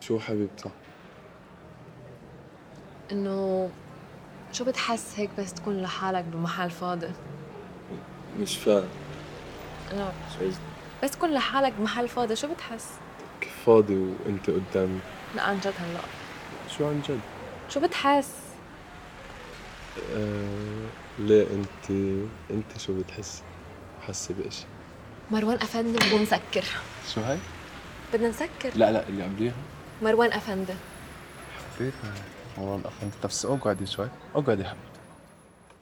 شو حبيبتي؟ إنه شو بتحس هيك بس تكون لحالك بمحل فاضي؟ مش فاهم. لا، شو قصدك؟ بس تكون لحالك بمحل فاضي شو بتحس؟ كيف فاضي وانت قدامي؟ لا عن جد هلأ شو عن جد؟ شو بتحس؟ ليه انت شو بتحسي؟ حاسة بإشي؟ مروان أفندي بدنا نسكر. شو هاي؟ بدنا نسكر. لا لا، اللي قبليها مروان أفندي. حبيتها. والله الأخ انت بس اقعدي شوي، اقعدي حبيبي.